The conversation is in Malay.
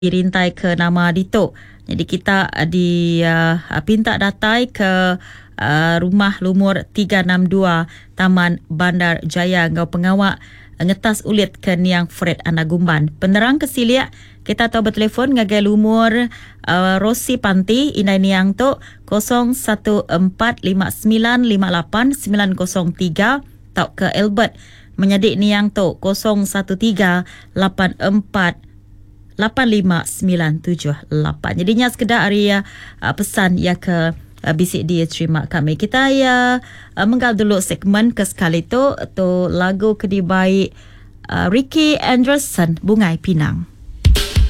dirintai ke nama Dito. Jadi kita pinta datai ke rumah lumur 362 Taman Bandar Jaya ngau pengawak ngetas ulit ke Niang Fred Anagumban. Penerang kesiliak kita tahu bertelefon ngagai lumur Rosi Panti inai Niang tu 0145958903 tau ke Albert menyadik Niang tu 0134859778. Jadinya sekedar area pesan ya ke bisik dia terima kami. Kita menggal dulu segmen ke sekali tu lagu kedibaik Ricky Anderson Bungai Pinang.